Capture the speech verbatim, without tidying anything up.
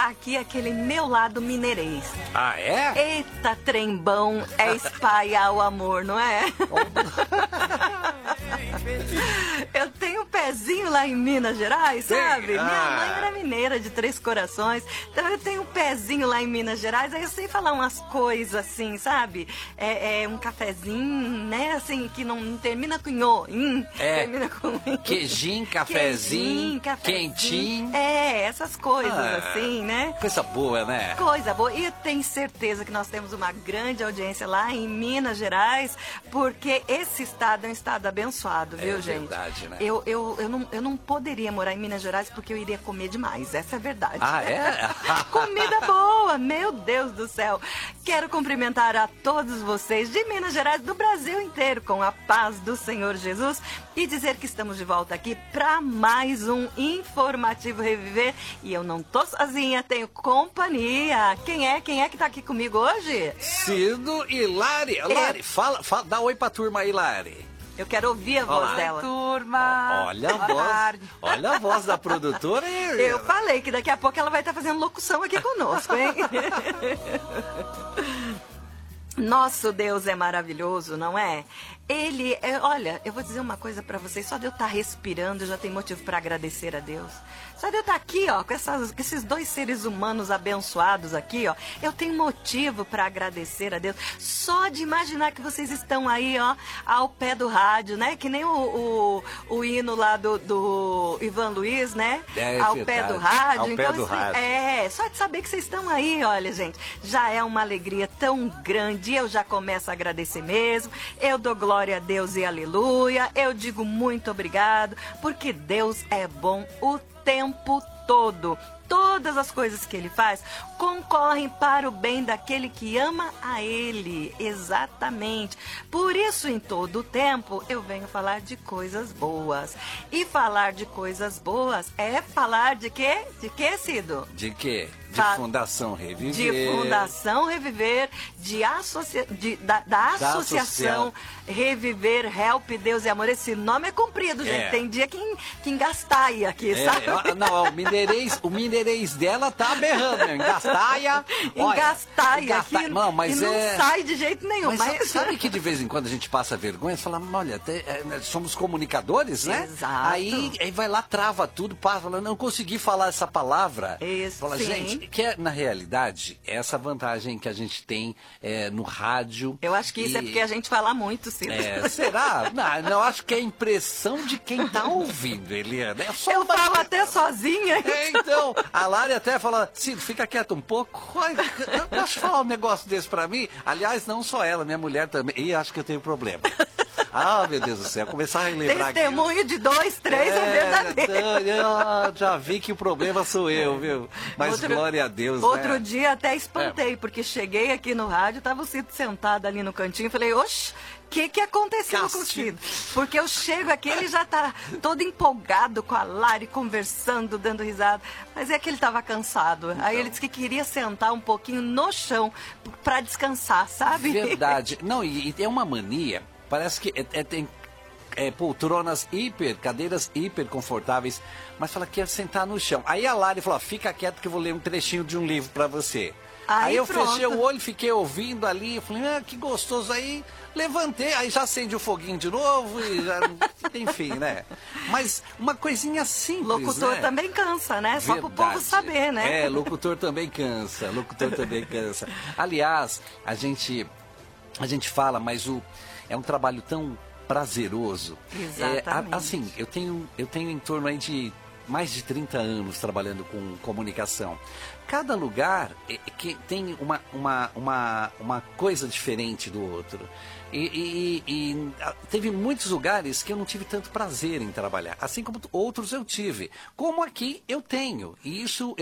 tá aqui aquele meu lado mineirês. Ah, é? Eita, trembão, é espalhar o amor, não é? Eu tenho um pezinho lá em Minas Gerais, sabe? Ah. Minha mãe era mineira de Três Corações, então eu tenho um pezinho lá em Minas Gerais, aí eu sei falar umas coisas assim, sabe? É, é um cafezinho, né, assim, que não, não termina com nho, hum, É. termina com... Queijinho, cafezinho, Queijinho, cafezinho. quentinho. É, essas coisas Ah, assim, né? Coisa boa, né? Coisa boa. E eu tenho certeza que nós temos uma grande audiência lá em Minas Gerais, porque esse estado é um estado abençoado, viu, É gente? verdade, né? Eu, eu, eu, não, eu não poderia morar em Minas Gerais porque eu iria comer demais, essa é a verdade. Ah, é? Comida boa, meu Deus do céu. Quero cumprimentar a todos vocês de Minas Gerais, do Brasil inteiro, com a paz do Senhor Jesus e dizer que estamos de volta aqui para mais um Informativo Reviver. E eu não tô sozinha, tenho companhia. Quem é? Quem é que tá aqui comigo hoje? Cido e Lari. Lari, fala, fala, dá oi pra turma aí, Lari. Eu quero ouvir a voz Olá. dela. Turma! Olha a Boa voz, tarde. olha a voz da produtora aí. Eu falei que daqui a pouco ela vai estar fazendo locução aqui conosco, hein? Nosso Deus é maravilhoso, não é? Ele, é, olha, eu vou dizer uma coisa pra vocês, só de eu estar respirando já tem motivo pra agradecer a Deus. Só de eu estar aqui, ó, com, essas, com esses dois seres humanos abençoados aqui, ó, eu tenho motivo pra agradecer a Deus. Só de imaginar que vocês estão aí, ó, ao pé do rádio, né? Que nem o, o, o hino lá do, do Ivan Luiz, né? É, ao verdade. pé do rádio. Ao pé então, do assim, rádio. É, só de saber que vocês estão aí, olha, gente, já é uma alegria tão grande. Eu já começo a agradecer mesmo. Eu dou glória a Deus e aleluia. Eu digo muito obrigado, porque Deus é bom o tempo todo. Todas as coisas que ele faz concorrem para o bem daquele que ama a ele. Exatamente. Por isso, em todo o tempo, eu venho falar de coisas boas. E falar de coisas boas é falar de quê? De quê, Cido? De quê? De Fa- Fundação Reviver. De Fundação Reviver, de associa... de, da, da Da Associação Associação. Reviver, Help, Deus e Amor. Esse nome é comprido, gente. É. Tem dia que, en- que engastaia aqui, É, sabe? ó, não, o mineirês, o mineirês dela tá berrando, né? Engastaia. olha, Engastaia engasta- aqui Não, mas e não é... sai de jeito nenhum. Mas, Mas, sabe que de vez em quando a gente passa vergonha e fala, olha, até, é, né, somos comunicadores, né? Exato. Aí, aí vai lá, trava tudo, passa, fala, não consegui falar essa palavra. Isso, Fala, sim. gente, que é, na realidade, essa vantagem que a gente tem é, no rádio. eu acho que isso e- é porque a gente fala muito, Cido. É, será? Não, não, acho que é a impressão de quem tá ouvindo, Eliana. É só Eu uma- falo até sozinha. É, então, a Lari até fala, Cido, fica quieto um pouco. Olha, eu posso falar um negócio desse pra mim? Aliás, não só ela, minha mulher também. E acho que eu tenho problema. Ah, meu Deus do céu, começar a relembrar aqui. Testemunho de dois, três é, verdadeiro. então, já vi que o problema sou eu, viu? Mas Outro- glória a Deus, Outro né? dia até espantei, porque cheguei aqui no rádio, tava o Cido sentado ali no cantinho, falei, oxe, o que que aconteceu com o Castigo. Cido? Porque eu chego aqui, ele já tá todo empolgado com a Lari, conversando, dando risada, mas é que ele tava cansado. Aí ele disse que queria sentar um pouquinho no chão pra descansar, sabe? Verdade. Não, e, e tem uma mania, parece que é, é- tem é, poltronas hiper, cadeiras hiper confortáveis, mas fala que ia sentar no chão. Aí a Lari falou, fica quieto que eu vou ler um trechinho de um livro pra você. Aí Aí eu pronto. fechei o olho, fiquei ouvindo ali, eu falei, ah, que gostoso. Aí levantei, aí já acende o foguinho de novo e já, enfim, né? Mas uma coisinha simples, Locutor né? também cansa, né? Só pro povo Verdade. saber, né? É, locutor também cansa, locutor também cansa. Aliás, a gente, a gente fala, mas o, é um trabalho tão prazeroso. Exatamente. É, a- assim, eu tenho, eu tenho em torno aí de mais de trinta anos trabalhando com comunicação. Cada lugar é, que tem uma, uma, uma, uma coisa diferente do outro. E, e- e ah, teve muitos lugares que eu não tive tanto prazer em trabalhar, assim como outros eu tive. Como aqui eu tenho. E isso